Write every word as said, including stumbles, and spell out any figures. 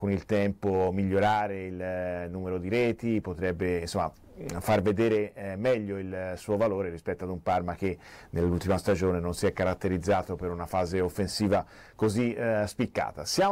con il tempo migliorare il eh, numero di reti, potrebbe insomma far vedere eh, meglio il suo valore rispetto ad un Parma che nell'ultima stagione non si è caratterizzato per una fase offensiva così eh, spiccata. Siamo